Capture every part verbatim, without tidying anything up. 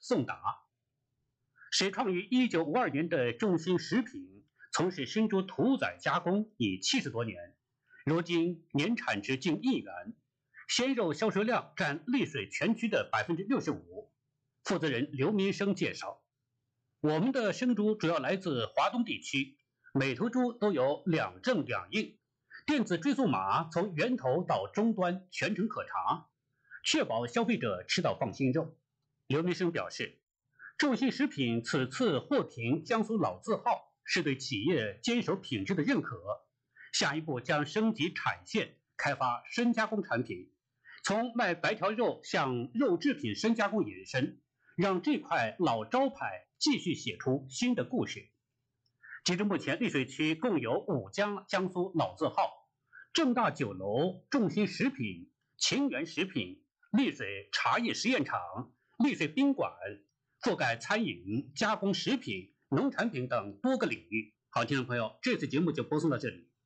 送达。始创于一九五二年的众兴食品，从事生猪屠宰加工已七十多年，如今年产值近亿元，鲜肉销售量占溧水全区的 百分之六十五。负责人刘民生介绍，我们的生猪主要来自华东地区，每头猪都有两证两印，电子追溯码从源头到终端全程可查，确保消费者吃到放心肉。刘民生表示，众兴食品此次获评江苏老字号，是对企业坚守品质的认可。下一步将升级产线，开发深加工产品，从卖白条肉向肉制品深加工延伸，让这块老招牌继续写出新的故事。截至目前，溧水区共有五家江苏老字号：正大酒楼、众兴食品、秦源食品、溧水茶叶实验场、溧水宾馆，覆盖餐饮、加工食品、农产品等多个领域。好，听众朋友，这次节目就播送到这里。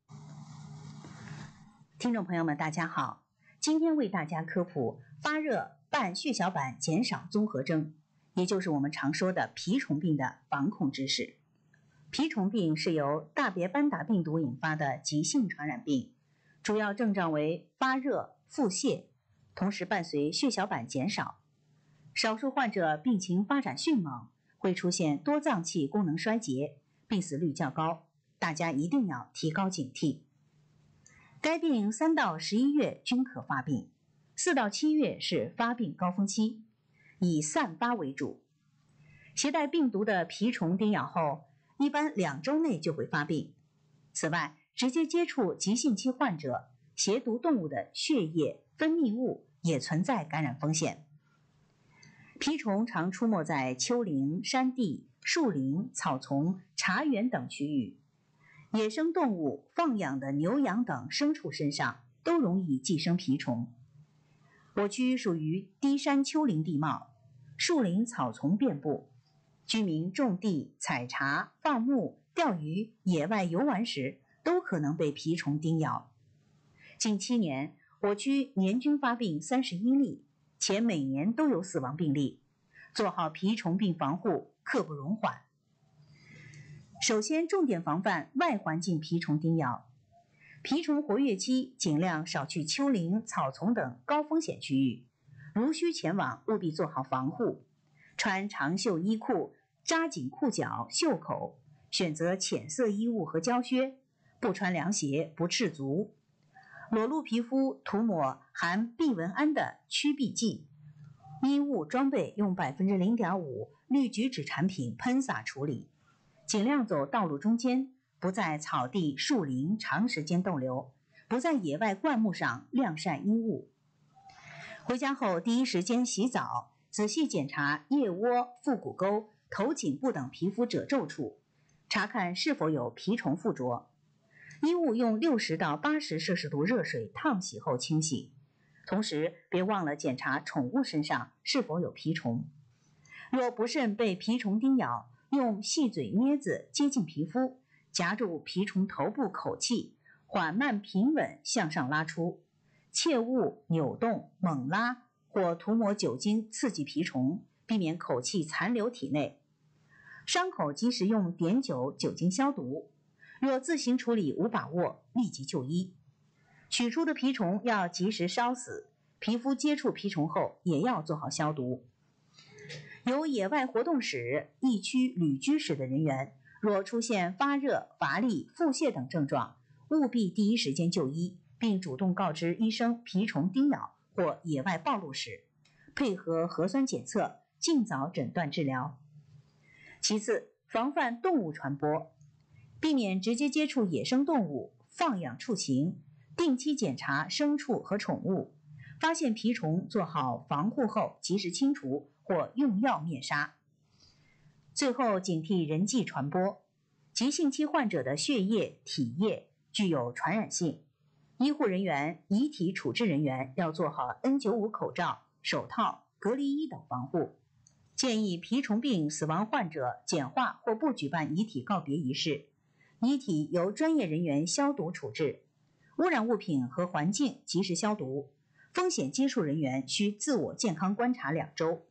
听众朋友们，大家好，今天为大家科普发热伴血小板减少综合征，也就是我们常说的蜱虫病的防控知识。蜱虫病是由大别班达病毒引发的急性传染病，主要症状为发热、腹泻，同时伴随血小板减少。少数患者病情发展迅猛，会出现多脏器功能衰竭，病死率较高，大家一定要提高警惕。该病三到十一月均可发病，四到七月是发病高峰期，以散发为主。携带病毒的蜱虫叮咬后，一般两周内就会发病。此外，直接接触急性期患者，携毒动物的血液、分泌物也存在感染风险。蜱虫常出没在丘陵、山地、树林、草丛、茶园等区域，野生动物、放养的牛羊等牲畜身上都容易寄生蜱虫。我区属于低山丘陵地貌，树林草丛遍布，居民种地、采茶、放牧、钓鱼、野外游玩时都可能被蜱虫叮咬。近七年，我区年均发病三十一例，且每年都有死亡病例，做好蜱虫病防护刻不容缓。首先，重点防范外环境蜱虫叮咬。蜱虫活跃期尽量少去丘陵、草丛等高风险区域，如需前往，务必做好防护，穿长袖衣裤，扎紧裤脚、袖口，选择浅色衣物和胶靴，不穿凉鞋，不赤足。裸露皮肤涂抹含避蚊胺的驱避剂，衣物装备用 百分之零点五 氯菊酯产品喷洒处理，尽量走道路中间，不在草地、树林长时间逗留，不在野外灌木上晾晒衣物。回家后第一时间洗澡，仔细检查腋窝、腹股沟、头颈部等皮肤褶皱处，查看是否有蜱虫附着。衣物用六十到八十摄氏度热水烫洗后清洗，同时别忘了检查宠物身上是否有蜱虫。若不慎被蜱虫叮咬，用细嘴镊子接近皮肤，夹住蜱虫头部口气，缓慢平稳向上拉出，切勿扭动、猛拉或涂抹酒精刺激蜱虫，避免口气残留体内。伤口及时用碘酒酒精消毒，若自行处理无把握，立即就医。取出的蜱虫要及时烧死，皮肤接触蜱虫后也要做好消毒。有野外活动史、疫区旅居史的人员，若出现发热、乏力、腹泻等症状，务必第一时间就医，并主动告知医生蜱虫叮咬或野外暴露史，配合核酸检测，尽早诊断治疗。其次，防范动物传播，避免直接接触野生动物、放养畜禽，定期检查牲畜和宠物，发现蜱虫做好防护后及时清除或用药灭杀。最后，警惕人际传播。急性期患者的血液、体液具有传染性，医护人员、遗体处置人员要做好 N 九十五 口罩、手套、隔离衣等防护。建议蜱虫病死亡患者简化或不举办遗体告别仪式，遗体由专业人员消毒处置，污染物品和环境及时消毒，风险接触人员需自我健康观察两周。